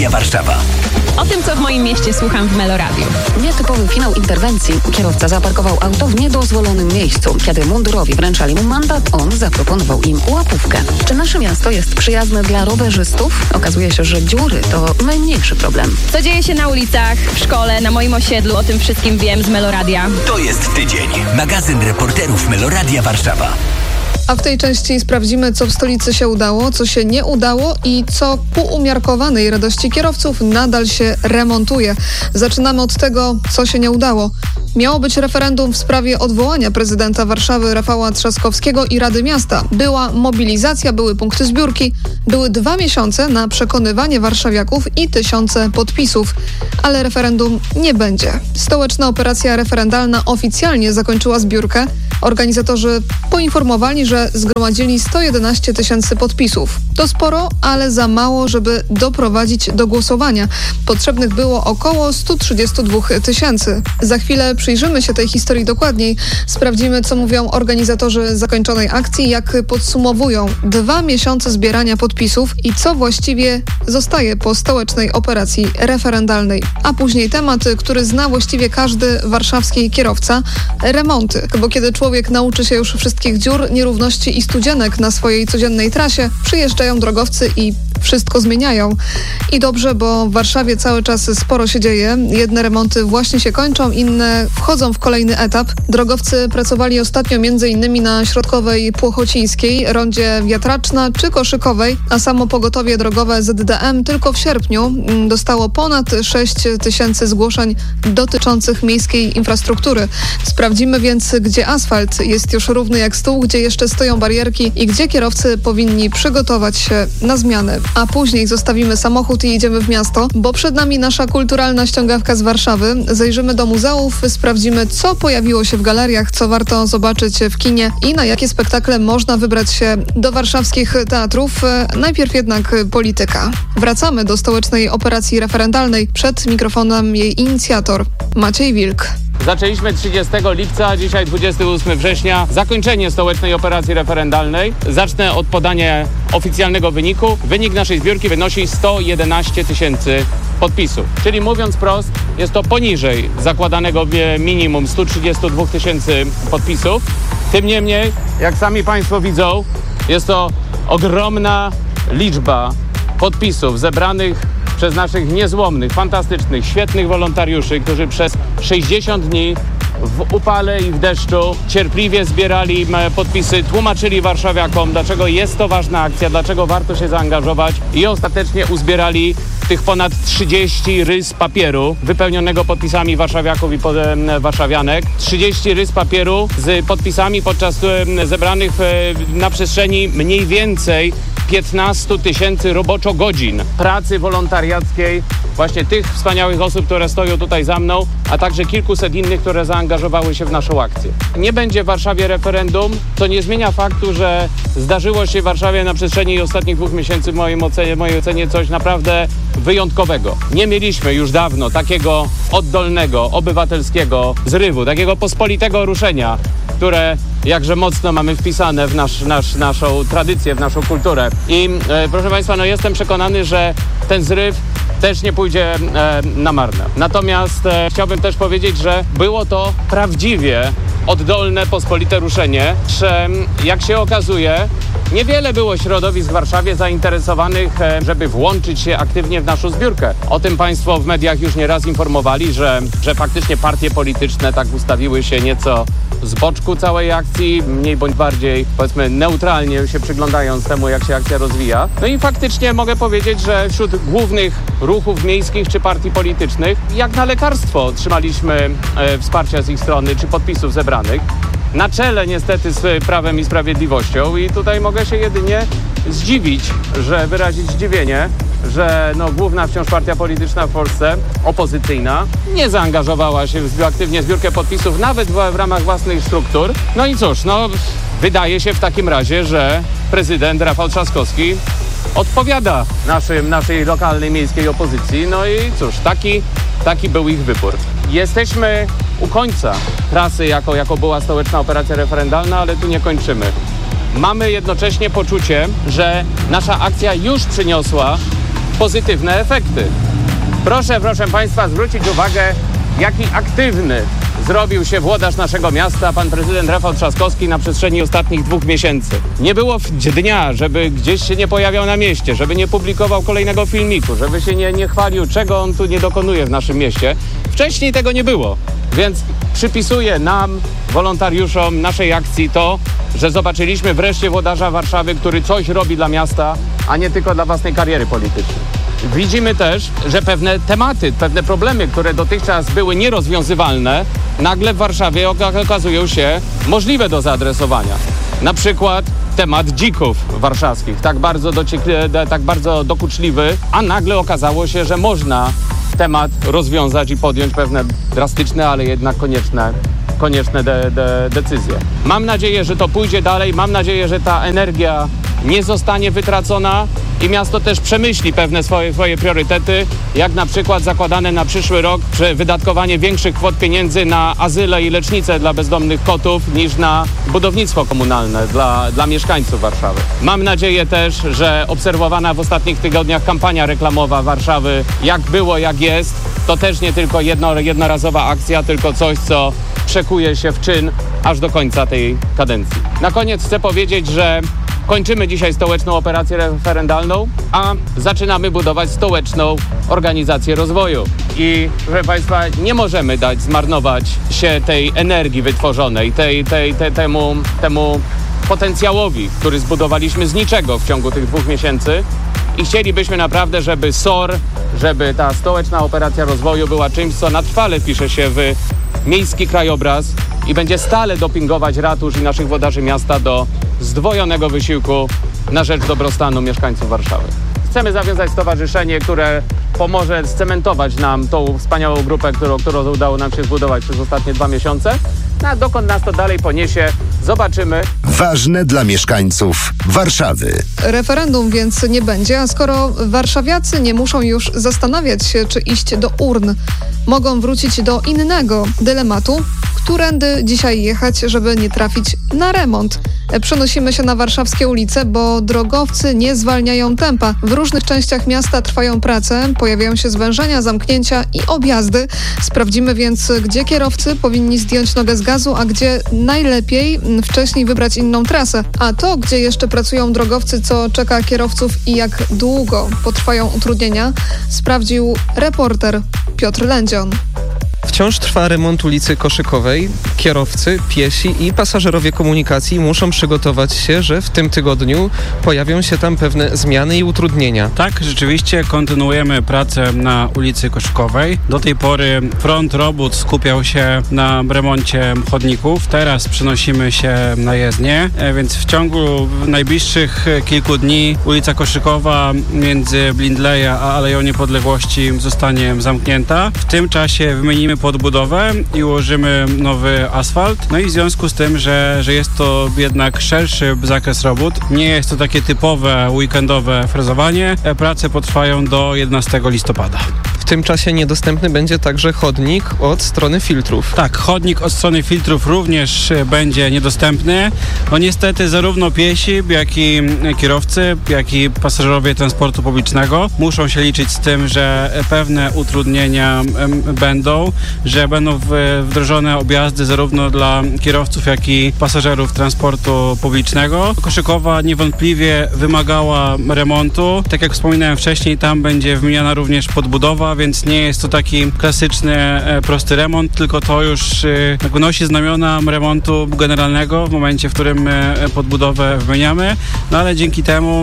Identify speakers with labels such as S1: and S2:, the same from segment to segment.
S1: Meloradia Warszawa.
S2: O tym, co w moim mieście słucham w Meloradiu.
S3: Nietypowy finał interwencji. Kierowca zaparkował auto w niedozwolonym miejscu. Kiedy mundurowi wręczali mu mandat, on zaproponował im łapówkę. Czy nasze miasto jest przyjazne dla rowerzystów? Okazuje się, że dziury to najmniejszy problem.
S2: Co dzieje się na ulicach, w szkole, na moim osiedlu, o tym wszystkim wiem z Meloradia.
S1: To jest tydzień. Magazyn reporterów Meloradia Warszawa.
S4: A w tej części sprawdzimy, co w stolicy się udało, co się nie udało i co ku umiarkowanej radości kierowców nadal się remontuje. Zaczynamy od tego, co się nie udało. Miało być referendum w sprawie odwołania prezydenta Warszawy Rafała Trzaskowskiego i Rady Miasta. Była mobilizacja, były punkty zbiórki, były 2 miesiące na przekonywanie warszawiaków i tysiące podpisów. Ale referendum nie będzie. Stołeczna operacja referendalna oficjalnie zakończyła zbiórkę. Organizatorzy poinformowali, że zgromadzili 111 tysięcy podpisów. To sporo, ale za mało, żeby doprowadzić do głosowania. Potrzebnych było około 132 tysięcy. Za chwilę przyjrzymy się tej historii dokładniej. Sprawdzimy, co mówią organizatorzy zakończonej akcji, jak podsumowują 2 miesiące zbierania podpisów i co właściwie zostaje po stołecznej operacji referendalnej. A później temat, który zna właściwie każdy warszawski kierowca – remonty. Bo kiedy człowiek nauczy się już wszystkich dziur, nierówności i studzienek na swojej codziennej trasie, przyjeżdżają drogowcy i wszystko zmieniają. I dobrze, bo w Warszawie cały czas sporo się dzieje. Jedne remonty właśnie się kończą, inne wchodzą w kolejny etap. Drogowcy pracowali ostatnio m.in. na Środkowej Płochocińskiej, rondzie Wiatraczna czy Koszykowej, a samo pogotowie drogowe ZDM tylko w sierpniu dostało ponad 6 tysięcy zgłoszeń dotyczących miejskiej infrastruktury. Sprawdzimy więc, gdzie asfalt jest już równy jak stół, gdzie jeszcze stoją barierki i gdzie kierowcy powinni przygotować się na zmianę. A później zostawimy samochód i idziemy w miasto, bo przed nami nasza kulturalna ściągawka z Warszawy. Zajrzymy do muzeów, sprawdzimy, co pojawiło się w galeriach, co warto zobaczyć w kinie i na jakie spektakle można wybrać się do warszawskich teatrów. Najpierw jednak polityka. Wracamy do stołecznej operacji referendalnej. Przed mikrofonem jej inicjator Maciej Wilk.
S5: Zaczęliśmy 30 lipca, dzisiaj 28 września, zakończenie stołecznej operacji referendalnej. Zacznę od podania oficjalnego wyniku. Wynik naszej zbiórki wynosi 111 tysięcy podpisów. Czyli mówiąc prost, jest to poniżej zakładanego minimum 132 tysięcy podpisów. Tym niemniej, jak sami Państwo widzą, jest to ogromna liczba podpisów zebranych przez naszych niezłomnych, fantastycznych, świetnych wolontariuszy, którzy przez 60 dni w upale i w deszczu cierpliwie zbierali podpisy, tłumaczyli warszawiakom, dlaczego jest to ważna akcja, dlaczego warto się zaangażować i ostatecznie uzbierali tych ponad 30 rys papieru wypełnionego podpisami warszawiaków i warszawianek. 30 rys papieru z podpisami podczas zebranych na przestrzeni mniej więcej 15 tysięcy roboczo-godzin pracy wolontariackiej właśnie tych wspaniałych osób, które stoją tutaj za mną, a także kilkuset innych, które zaangażowały się w naszą akcję. Nie będzie w Warszawie referendum, co nie zmienia faktu, że zdarzyło się w Warszawie na przestrzeni ostatnich 2 miesięcy w mojej ocenie coś naprawdę wyjątkowego. Nie mieliśmy już dawno takiego oddolnego, obywatelskiego zrywu, takiego pospolitego ruszenia, które jakże mocno mamy wpisane w naszą tradycję, w naszą kulturę. I proszę Państwa, jestem przekonany, że ten zryw też nie pójdzie na marne. Natomiast chciałbym też powiedzieć, że było to prawdziwie oddolne, pospolite ruszenie, że jak się okazuje, niewiele było środowisk w Warszawie zainteresowanych, żeby włączyć się aktywnie w naszą zbiórkę. O tym Państwo w mediach już nieraz informowali, że faktycznie partie polityczne tak ustawiły się nieco z boczku całej akcji, mniej bądź bardziej, powiedzmy, neutralnie się przyglądając temu, jak się akcja rozwija. No i faktycznie mogę powiedzieć, że wśród głównych ruchów miejskich czy partii politycznych, jak na lekarstwo otrzymaliśmy wsparcia z ich strony czy podpisów zebranych. Na czele niestety z Prawem i Sprawiedliwością i tutaj mogę się jedynie zdziwić, wyrazić zdziwienie, że główna wciąż partia polityczna w Polsce, opozycyjna, nie zaangażowała się aktywnie w zbiórkę podpisów nawet w ramach własnych struktur. No i cóż, wydaje się w takim razie, że prezydent Rafał Trzaskowski odpowiada naszej lokalnej miejskiej opozycji. No i cóż, taki był ich wybór. Jesteśmy u końca trasy, jaką była stołeczna operacja referendalna, ale tu nie kończymy. Mamy jednocześnie poczucie, że nasza akcja już przyniosła pozytywne efekty. Proszę Państwa, zwrócić uwagę, jaki aktywny zrobił się włodarz naszego miasta, pan prezydent Rafał Trzaskowski, na przestrzeni ostatnich 2 miesięcy. Nie było dnia, żeby gdzieś się nie pojawiał na mieście, żeby nie publikował kolejnego filmiku, żeby się nie chwalił, czego on tu nie dokonuje w naszym mieście. Wcześniej tego nie było, więc przypisuję nam, wolontariuszom naszej akcji to, że zobaczyliśmy wreszcie włodarza Warszawy, który coś robi dla miasta, a nie tylko dla własnej kariery politycznej. Widzimy też, że pewne tematy, pewne problemy, które dotychczas były nierozwiązywalne, nagle w Warszawie okazują się możliwe do zaadresowania. Na przykład temat dzików warszawskich, tak bardzo dokuczliwy, a nagle okazało się, że można temat rozwiązać i podjąć pewne drastyczne, ale jednak konieczne decyzje. Mam nadzieję, że to pójdzie dalej, mam nadzieję, że ta energia nie zostanie wytracona i miasto też przemyśli pewne swoje priorytety, jak na przykład zakładane na przyszły rok wydatkowanie większych kwot pieniędzy na azyle i lecznice dla bezdomnych kotów niż na budownictwo komunalne dla mieszkańców Warszawy. Mam nadzieję też, że obserwowana w ostatnich tygodniach kampania reklamowa Warszawy, jak było, jak jest, to też nie tylko jednorazowa akcja, tylko coś, co przekuje się w czyn aż do końca tej kadencji. Na koniec chcę powiedzieć, że kończymy dzisiaj stołeczną operację referendalną, a zaczynamy budować stołeczną organizację rozwoju. I proszę Państwa, nie możemy dać zmarnować się tej energii wytworzonej, temu potencjałowi, który zbudowaliśmy z niczego w ciągu tych 2 miesięcy. I chcielibyśmy naprawdę, żeby ta stołeczna operacja rozwoju była czymś, co na trwale wpisze się w miejski krajobraz i będzie stale dopingować ratusz i naszych włodarzy miasta do zdwojonego wysiłku na rzecz dobrostanu mieszkańców Warszawy. Chcemy zawiązać stowarzyszenie, które pomoże scementować nam tą wspaniałą grupę, którą udało nam się zbudować przez ostatnie 2 miesiące. A dokąd nas to dalej poniesie, zobaczymy.
S6: Ważne dla mieszkańców Warszawy.
S4: Referendum więc nie będzie, a skoro warszawiacy nie muszą już zastanawiać się, czy iść do urn, mogą wrócić do innego dylematu, którędy dzisiaj jechać, żeby nie trafić na remont. Przenosimy się na warszawskie ulice, bo drogowcy nie zwalniają tempa. W różnych częściach miasta trwają prace, pojawiają się zwężenia, zamknięcia i objazdy. Sprawdzimy więc, gdzie kierowcy powinni zdjąć nogę z gazu, a gdzie najlepiej wcześniej wybrać inną trasę. A to, gdzie jeszcze pracują drogowcy, co czeka kierowców i jak długo potrwają utrudnienia, sprawdził reporter Piotr Lędzion.
S7: Wciąż trwa remont ulicy Koszykowej. Kierowcy, piesi i pasażerowie komunikacji muszą przygotować się, że w tym tygodniu pojawią się tam pewne zmiany i utrudnienia.
S8: Tak, rzeczywiście kontynuujemy pracę na ulicy Koszykowej. Do tej pory front robót skupiał się na remoncie chodników. Teraz przenosimy się na jezdnię, więc w ciągu najbliższych kilku dni ulica Koszykowa między Blindleja a Aleją Niepodległości zostanie zamknięta. W tym czasie wymienimy podbudowę i ułożymy nowy asfalt. No i w związku z tym, że jest to jednak szerszy zakres robót, nie jest to takie typowe weekendowe frezowanie, prace potrwają do 11 listopada.
S7: W tym czasie niedostępny będzie także chodnik od strony filtrów.
S8: Tak, chodnik od strony filtrów również będzie niedostępny. No niestety zarówno piesi, jak i kierowcy, jak i pasażerowie transportu publicznego muszą się liczyć z tym, że pewne utrudnienia będą, że będą wdrożone objazdy zarówno dla kierowców, jak i pasażerów transportu publicznego. Koszykowa niewątpliwie wymagała remontu. Tak jak wspominałem wcześniej, tam będzie wymieniana również podbudowa, więc nie jest to taki klasyczny, prosty remont, tylko to już nosi znamiona remontu generalnego w momencie, w którym podbudowę wymieniamy. No ale dzięki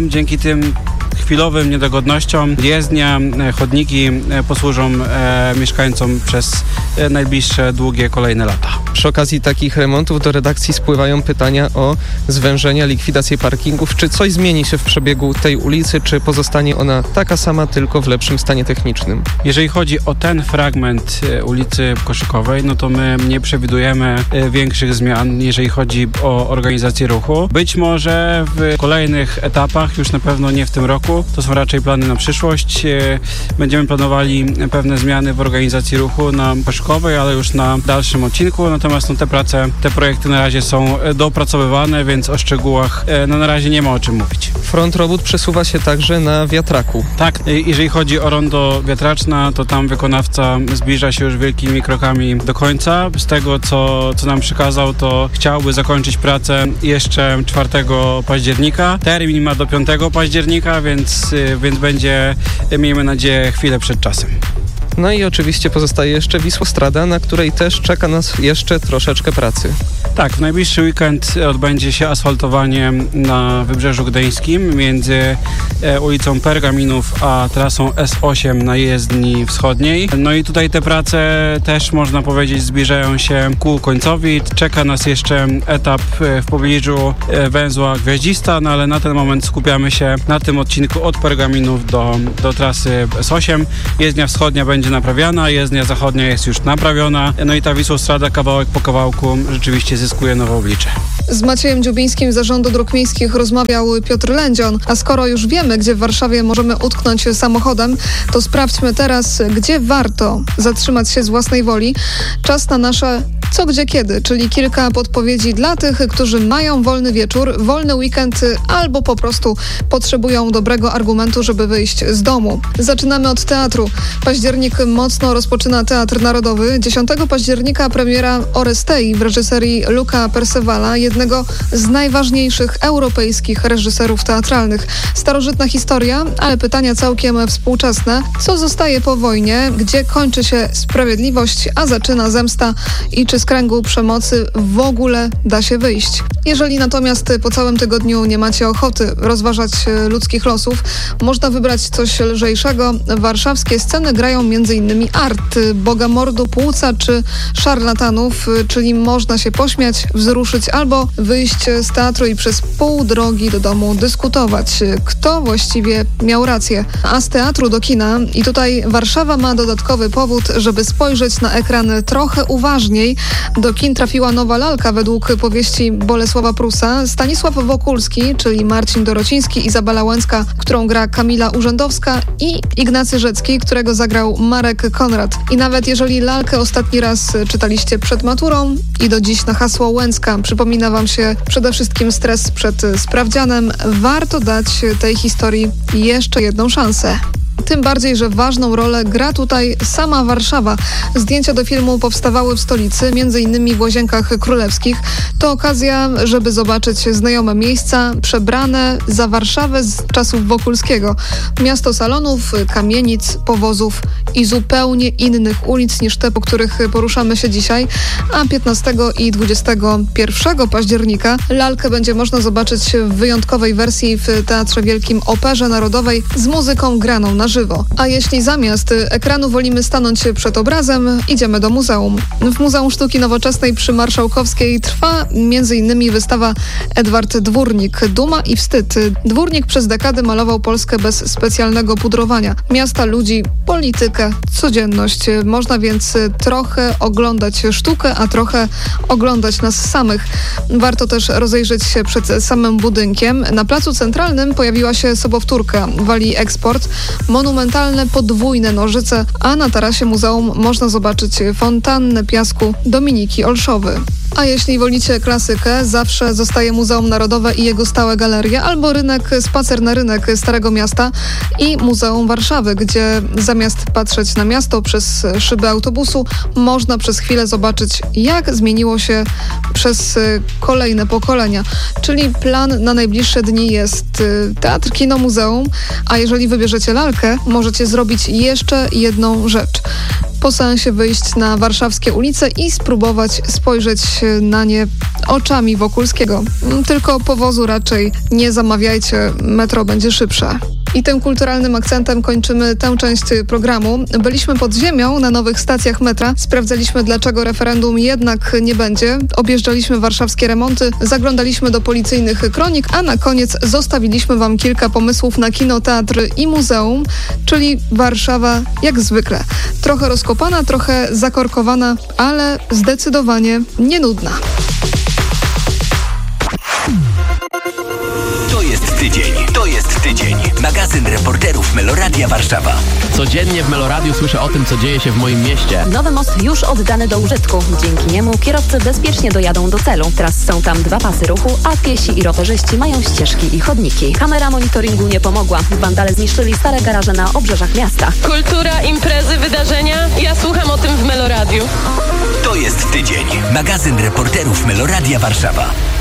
S8: tym chwilowym niedogodnościom jezdnia, chodniki posłużą mieszkańcom przez najbliższe, długie, kolejne lata.
S7: Przy okazji takich remontów do redakcji spływają pytania o zwężenia, likwidację parkingów. Czy coś zmieni się w przebiegu tej ulicy, czy pozostanie ona taka sama, tylko w lepszym stanie technicznym?
S8: Jeżeli chodzi o ten fragment ulicy Koszykowej, no to my nie przewidujemy większych zmian, jeżeli chodzi o organizację ruchu. Być może w kolejnych etapach, już na pewno nie w tym roku, ruchu. To są raczej plany na przyszłość. Będziemy planowali pewne zmiany w organizacji ruchu na Peszkowej, ale już na dalszym odcinku. Natomiast te projekty na razie są dopracowywane, więc o szczegółach na razie nie ma o czym mówić.
S7: Front robót przesuwa się także na wiatraku.
S8: Tak, jeżeli chodzi o rondo wiatraczna, to tam wykonawca zbliża się już wielkimi krokami do końca. Z tego, co nam przekazał, to chciałby zakończyć pracę jeszcze 4 października. Termin ma do 5 października, więc będzie, miejmy nadzieję, chwilę przed czasem.
S7: No i oczywiście pozostaje jeszcze Wisłostrada, na której też czeka nas jeszcze troszeczkę pracy.
S8: Tak, w najbliższy weekend odbędzie się asfaltowanie na Wybrzeżu Gdańskim między ulicą Pergaminów a trasą S8 na jezdni wschodniej. No i tutaj te prace też, można powiedzieć, zbliżają się ku końcowi. Czeka nas jeszcze etap w pobliżu węzła Gwiaździsta, no ale na ten moment skupiamy się na tym odcinku od Pergaminów do trasy S8. Jezdnia wschodnia będzie naprawiana, jezdnia zachodnia jest już naprawiona, no i ta Wisłostrada kawałek po kawałku rzeczywiście zyskuje nowe oblicze.
S4: Z Maciejem Dziubińskim z Zarządu Dróg Miejskich rozmawiał Piotr Lędzion, a skoro już wiemy, gdzie w Warszawie możemy utknąć samochodem, to sprawdźmy teraz, gdzie warto zatrzymać się z własnej woli. Czas na nasze co, gdzie, kiedy, czyli kilka podpowiedzi dla tych, którzy mają wolny wieczór, wolny weekend albo po prostu potrzebują dobrego argumentu, żeby wyjść z domu. Zaczynamy od teatru. Październik mocno rozpoczyna Teatr Narodowy. 10 października premiera Orestei w reżyserii Luca Percevala, jednego z najważniejszych europejskich reżyserów teatralnych. Starożytna historia, ale pytania całkiem współczesne. Co zostaje po wojnie? Gdzie kończy się sprawiedliwość, a zaczyna zemsta? I czy z kręgu przemocy w ogóle da się wyjść? Jeżeli natomiast po całym tygodniu nie macie ochoty rozważać ludzkich losów, można wybrać coś lżejszego. Warszawskie sceny grają m.in. Art, Boga Mordu, Płuca czy Szarlatanów, czyli można się pośmiać, wzruszyć albo wyjść z teatru i przez pół drogi do domu dyskutować, kto właściwie miał rację. A z teatru do kina i tutaj Warszawa ma dodatkowy powód, żeby spojrzeć na ekran trochę uważniej. Do kin trafiła nowa lalka według powieści Bolesława Prusa. Stanisław Wokulski, czyli Marcin Dorociński, Izabela Łęcka, którą gra Kamila Urzędowska i Ignacy Rzecki, którego zagrał Marek Konrad. I nawet jeżeli lalkę ostatni raz czytaliście przed maturą i do dziś na hasło Łęcka przypomina wam się przede wszystkim stres przed sprawdzianem, warto dać tej historii jeszcze jedną szansę. Tym bardziej, że ważną rolę gra tutaj sama Warszawa. Zdjęcia do filmu powstawały w stolicy, m.in. w Łazienkach Królewskich. To okazja, żeby zobaczyć znajome miejsca, przebrane za Warszawę z czasów Wokulskiego. Miasto salonów, kamienic, powozów i zupełnie innych ulic niż te, po których poruszamy się dzisiaj. A 15 i 21 października lalkę będzie można zobaczyć w wyjątkowej wersji w Teatrze Wielkim Operze Narodowej z muzyką graną na żywo. A jeśli zamiast ekranu wolimy stanąć przed obrazem, idziemy do muzeum. W Muzeum Sztuki Nowoczesnej przy Marszałkowskiej trwa m.in. wystawa Edward Dwórnik. Duma i wstyd. Dwórnik przez dekady malował Polskę bez specjalnego pudrowania. Miasta, ludzi, politykę, codzienność. Można więc trochę oglądać sztukę, a trochę oglądać nas samych. Warto też rozejrzeć się przed samym budynkiem. Na Placu Centralnym pojawiła się sobowtórka Wali Eksport, monumentalne podwójne nożyce, a na tarasie muzeum można zobaczyć fontannę piasku Dominiki Olszowy. A jeśli wolicie klasykę, zawsze zostaje Muzeum Narodowe i jego stałe galerie, albo spacer na rynek Starego Miasta i Muzeum Warszawy, gdzie zamiast patrzeć na miasto przez szyby autobusu, można przez chwilę zobaczyć, jak zmieniło się przez kolejne pokolenia. Czyli plan na najbliższe dni jest teatr, kino, muzeum, a jeżeli wybierzecie lalkę, możecie zrobić jeszcze jedną rzecz. Po seansie wyjść na warszawskie ulice i spróbować spojrzeć na nie oczami Wokulskiego. Tylko powozu raczej nie zamawiajcie, metro będzie szybsze. I tym kulturalnym akcentem kończymy tę część programu. Byliśmy pod ziemią na nowych stacjach metra. Sprawdzaliśmy, dlaczego referendum jednak nie będzie. Objeżdżaliśmy warszawskie remonty, zaglądaliśmy do policyjnych kronik, a na koniec zostawiliśmy wam kilka pomysłów na kino, teatr i muzeum, czyli Warszawa jak zwykle. Trochę rozkopana, trochę zakorkowana, ale zdecydowanie nie nudna.
S1: To jest tydzień Magazyn reporterów Meloradia Warszawa.
S9: Codziennie w Meloradiu słyszę o tym, co dzieje się w moim mieście.
S10: Nowy most już oddany do użytku. Dzięki niemu kierowcy bezpiecznie dojadą do celu. Teraz są tam 2 pasy ruchu, a piesi i rowerzyści mają ścieżki i chodniki. Kamera monitoringu nie pomogła. Wandale zniszczyli stare garaże na obrzeżach miasta.
S11: Kultura, imprezy, wydarzenia. Ja słucham o tym w Meloradiu.
S1: To jest tydzień. Magazyn reporterów Meloradia Warszawa.